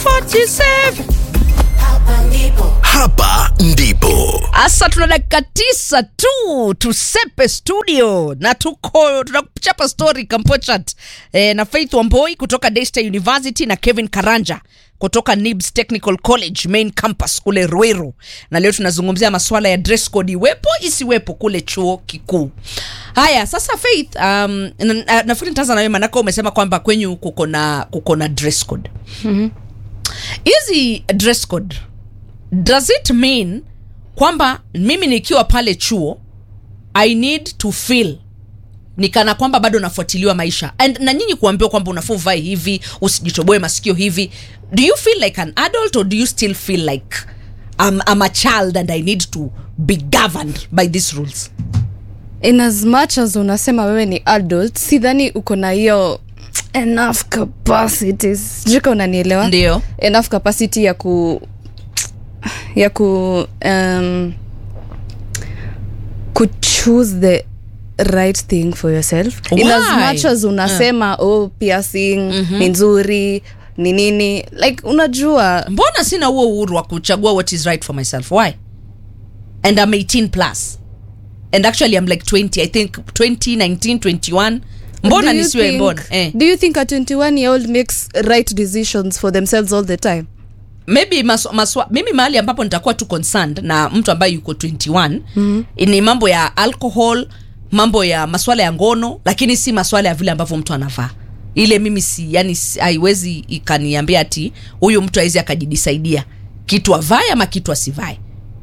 47. Hapa ndipo. Asa tuna dakika 9 tu tusepe studio na tunakuchapa story Kampochat na Faith Wamboi kutoka Daystar University na Kevin Karanja kutoka NIBS Technical College Main Campus kule Ruiru, na leo tunazungumzia masuala ya dress code, iwepo isiwepo kule chuo kikuu. Haya sasa Faith, nafikiri nitaanza na wewe, manako umesema kwamba kwenyu kuko na dress code. Hizi dress code, does it mean kwamba mimi nikiwa pale chuo I need to feel nikana kwamba bado nafuatiliwa maisha, and na nyinyi kuambiwa kwamba unafaa vae hivi, usijitoboe masikio hivi? Do you feel like an adult or do you still feel like I'm a child and I need to be governed by these rules? In as much as unasema wewe ni adult, sidhani uko na hiyo enough capacity. Jika unanielewa? Ndio. Enough capacity ya choose the right thing for yourself. Why? In as much as unasema piercing ni nzuri ni nini, like unajua mbona sina huo uhuru wa kuchagua what is right for myself? Why? And I'm 18 plus and actually I'm like 20, I think 20, 19, 21. Mbona nisiwe mbona? Do you think a 21-year-old makes right decisions for themselves all the time? Maybe mimi mahali ambapo nitakuwa tu concerned na mtu ambaye yuko 21 ni mambo ya alcohol, mambo ya masuala ya ngono, lakini si masuala ya vile ambavyo mtu anavaa. Ile mimi haiwezi ikaniambia ati huyu mtu haizi akajidisaidia kitu avae ama kitu asivae.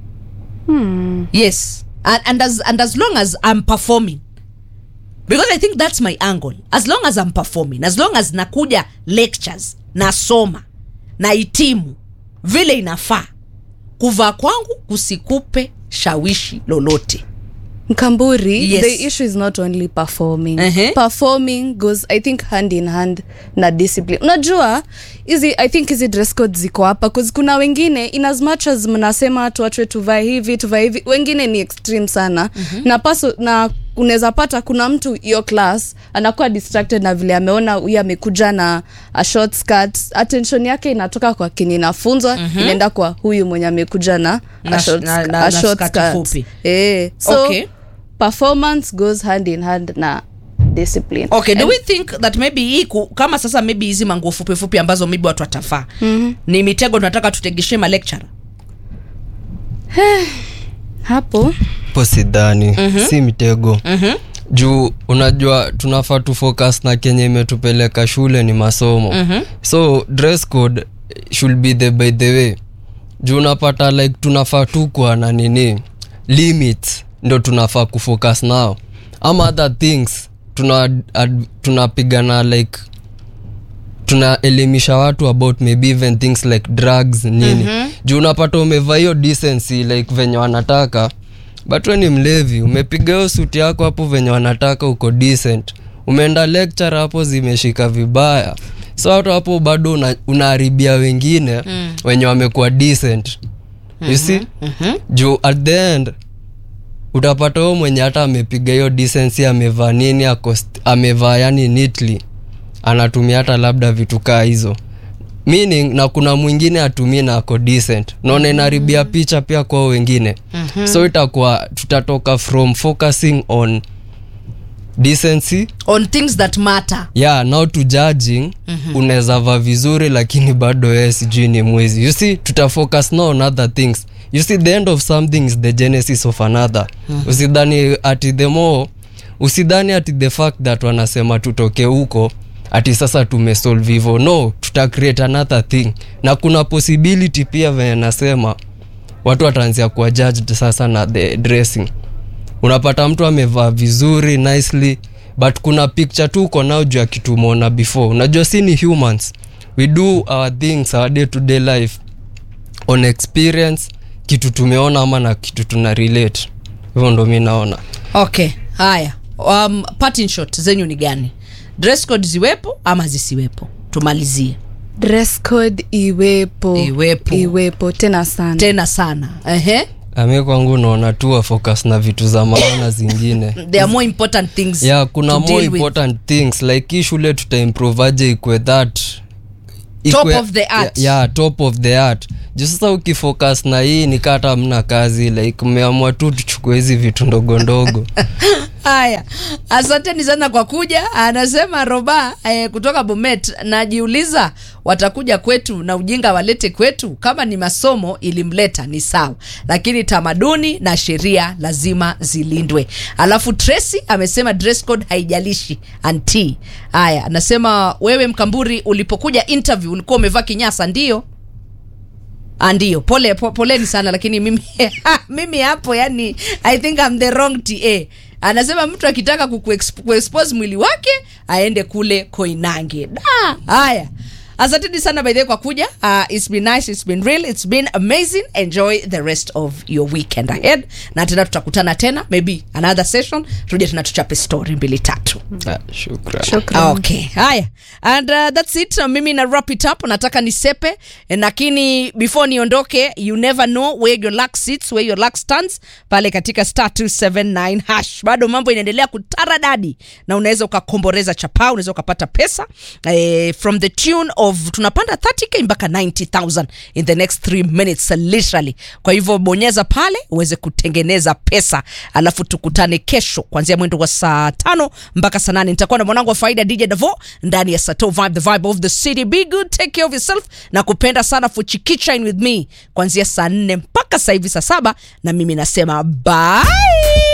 Yes. And as long as I'm performing, because I think that's my angle. As long as I'm performing, as long as nakuja lectures, nasoma, na itimu vile inafaa, kuvaa kwangu kusikupe shawishi lolote. Mkamburi, yes. The issue is not only performing. Performing goes, I think, hand in hand na discipline. Unajua, I think hizi dress codes ziko hapa cause kuna wengine, in as much as mnasema tuachwe tuvae hivi, wengine ni extreme sana. Na unaweza pata kuna mtu hiyo class anakuwa distracted na vile ameona huyu amekuja na a short skirt, attention yake inatoka kwa kini nafunzwa inaenda kwa huyu mwenye amekuja na a short skirt. So okay. Performance goes hand in hand na discipline. Okay, do we think that maybe kama sasa maybe hizi manguo fupi ambazo maybe watu watafaa ni mitego tunataka tutegeshe ma lecture? Hapo sidhani. Si mitego. Juu unajua tunafaa tu focus na kenye imetupeleka shule ni masomo. So dress code should be by the way. Juu unapata like tunafaa tu kwa na nini limits ndo tunafaa kufocus nao, ama other things tunapigana like tunaelimisha watu about maybe even things like drugs nini. Juu unapata umevaa hiyo decency like venye wanataka, but wewe ni mlevi, umepiga hiyo suit yako hapo venye wanataka, uko decent, umeenda lecture hapo zimeshika vibaya, so watu hapo bado unaharibia wengine wenye wamekuwa decent. You see? Juu at the end utapata wewe mwenye hata amepiga hiyo decency, amevaa nini, amevaa yani neatly, anatumia hata labda vitu kaa hizo, meaning na kuna mwingine atumie na ako decent, naona inaribia picha pia kwa wengine. So itakuwa tutatoka from focusing on decency, on things that matter, now to judging. Unaweza vaa vizuri lakini bado wewe sijui ni mwezi. You see, tutafocus now on other things. You see, the end of something is the genesis of another. Usidhani ati the fact that wanasema tutoke huko ati sasa tumesolve hivyo. No, tuta create another thing. Na kuna possibility pia venye nasema watu wataanzia kuwa judged sasa na the dressing. Unapata mtu amevaa vizuri nicely, but kuna picture tu uko nao juu ya kitu umeona before. Unajua si ni humans, we do our things, our day to day life on experience, kitu tumeona ama na kitu tuna relate. Hivyo ndo mimi naona. Okay, haya. Parting shot zenyu ni gani? Dress code ziwepo ama zisiwepo? Tumalizie. Dress code iwepo tena sana. Ame kwangu naona tu focus na vitu za maana zingine. There are more important things. Kuna more important things like shule tuta improve aje ikwe that Top of the art. Yeah, top of the art. Juu sasa ukifocus na hii ni kata mna kazi like mmeamua tu tuchukue hizi vitu ndogo ndogo. Haya, asanteni sana kwa kuja. Anasema Roba kutoka Bomet, najiuliza watakuja kwetu na ujinga walete kwetu. Kama ni masomo ilimleta ni sawa, lakini tamaduni na sheria lazima zilindwe. Alafu Tracy amesema dress code haijalishi anti. Haya, anasema wewe Mkamburi ulipokuja interview ulikuwa umevaa kinyasa ndio? Ndio, poleni sana, lakini mimi hapo yani I think I'm the wrong TA. Anasema mtu akitaka kuexpose mwili wake aende kule Koinange. Haya, asanteni sana by the way kwa kuja. It's been nice, it's been real, it's been amazing. Enjoy the rest of your weekend ahead. Na tena tutakutana tena maybe another session, tuje tena tuchape story 2-3. Shukran. Okay, haya. And that's it. Mimi na wrap it up. Nataka nisepe, lakini before niondoke, you never know where your luck sits, where your luck stands. Pale katika *279#. Bado mambo inaendelea kutaradadi na unaweza ukakomboreza chapa, unaweza ukapata pesa from the tune of tunapanda 30k mpaka 90,000 in the next 3 minutes literally. Kwa hivyo bonyeza pale uweze kutengeneza pesa, alafu tukutane kesho kuanzia mwendo wa saa 5 mpaka saa 8. Nitakuwa na mwanangu wa faida DJ Davo ndani ya Sato Vibe, the vibe of the city. Be good, take care of yourself, na kupenda sana for Chikicha in with me kuanzia saa 4 mpaka saa hivi saa 7, na mimi nasema bye.